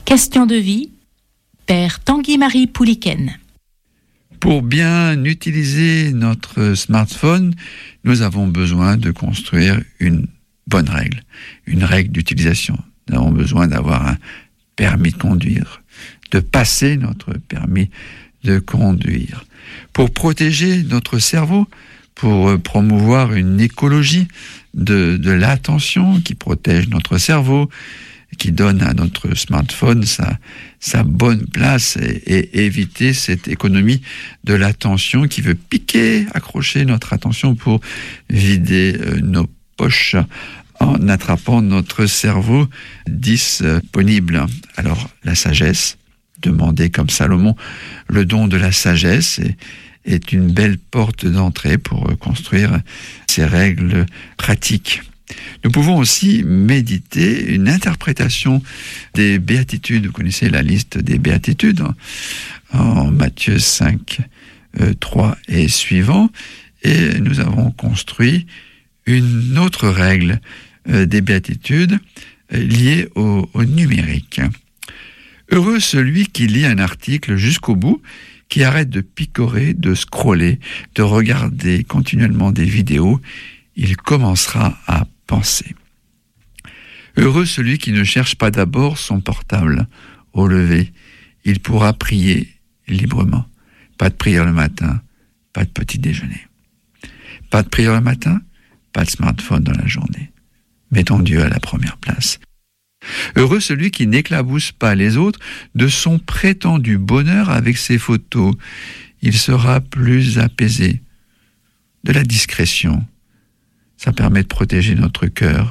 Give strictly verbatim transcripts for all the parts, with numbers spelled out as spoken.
Question de vie, Père Tanguy-Marie Pouliken. Pour bien utiliser notre smartphone, nous avons besoin de construire une bonne règle, une règle d'utilisation. Nous avons besoin d'avoir un permis de conduire, de passer notre permis de conduire. Pour protéger notre cerveau, pour promouvoir une écologie de, de l'attention qui protège notre cerveau, qui donne à notre smartphone sa, sa bonne place et, et éviter cette économie de l'attention qui veut piquer, accrocher notre attention pour vider euh, nos poches en attrapant notre cerveau disponible. Alors, la sagesse, demander comme Salomon le don de la sagesse est, est une belle porte d'entrée pour construire ces règles pratiques. Nous pouvons aussi méditer une interprétation des béatitudes. Vous connaissez la liste des béatitudes en Matthieu cinq, trois et suivant. Et nous avons construit une autre règle des béatitudes liée au, au numérique. Heureux celui qui lit un article jusqu'au bout, qui arrête de picorer, de scroller, de regarder continuellement des vidéos. Il commencera à penser. Heureux celui qui ne cherche pas d'abord son portable au lever. Il pourra prier librement. Pas de prière le matin, pas de petit déjeuner. Pas de prière le matin, pas de smartphone dans la journée. Mettons Dieu à la première place. Heureux celui qui n'éclabousse pas les autres de son prétendu bonheur avec ses photos. Il sera plus apaisé. De la discrétion. Ça permet de protéger notre cœur,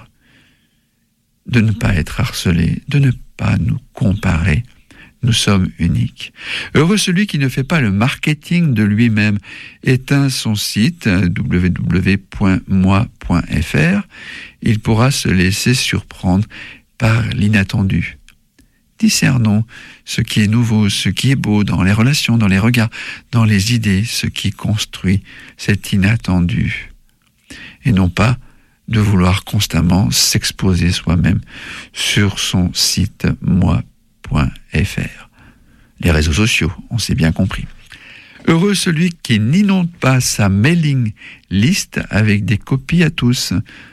de ne pas être harcelé, de ne pas nous comparer. Nous sommes uniques. Heureux celui qui ne fait pas le marketing de lui-même, éteint son site w w w point moi point f r. Il pourra se laisser surprendre par l'inattendu. Discernons ce qui est nouveau, ce qui est beau dans les relations, dans les regards, dans les idées, ce qui construit cet inattendu. Et non pas de vouloir constamment s'exposer soi-même sur son site moi point f r. Les réseaux sociaux, on s'est bien compris. Heureux celui qui n'inonde pas sa mailing list avec des copies à tous.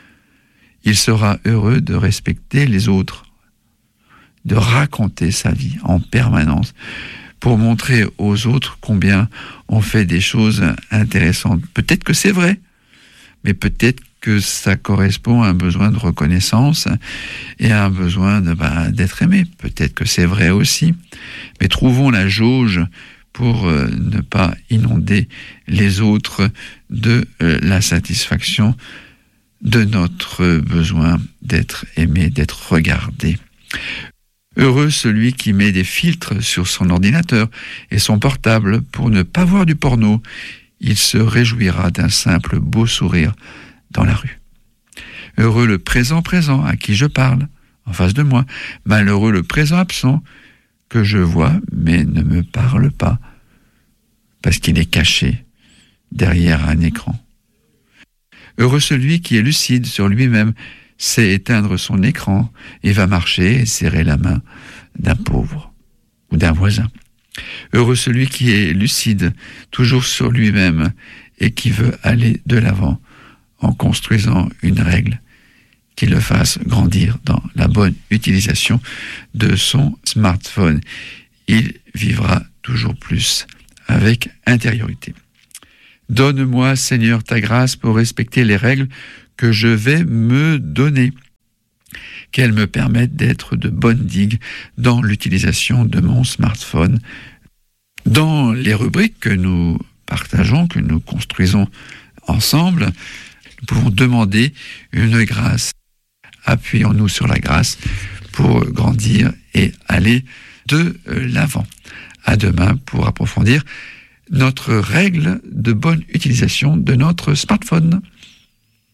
Il sera heureux de respecter les autres, de raconter sa vie en permanence pour montrer aux autres combien on fait des choses intéressantes. Peut-être que c'est vrai, mais peut-être que ça correspond à un besoin de reconnaissance et à un besoin de, bah, d'être aimé. Peut-être que c'est vrai aussi, mais trouvons la jauge pour euh, ne pas inonder les autres de euh, la satisfaction de notre besoin d'être aimé, d'être regardé. Heureux celui qui met des filtres sur son ordinateur et son portable pour ne pas voir du porno. Il se réjouira d'un simple beau sourire dans la rue. Heureux le présent présent à qui je parle, en face de moi. Malheureux le présent absent que je vois mais ne me parle pas, parce qu'il est caché derrière un écran. Heureux celui qui est lucide sur lui-même, sait éteindre son écran et va marcher et serrer la main d'un pauvre ou d'un voisin. Heureux celui qui est lucide, toujours sur lui-même, et qui veut aller de l'avant en construisant une règle qui le fasse grandir dans la bonne utilisation de son smartphone. Il vivra toujours plus avec intériorité. Donne-moi, Seigneur, ta grâce pour respecter les règles que je vais me donner, qu'elles me permettent d'être de bonnes digues dans l'utilisation de mon smartphone. Dans les rubriques que nous partageons, que nous construisons ensemble, nous pouvons demander une grâce. Appuyons-nous sur la grâce pour grandir et aller de l'avant. À demain pour approfondir notre règle de bonne utilisation de notre smartphone.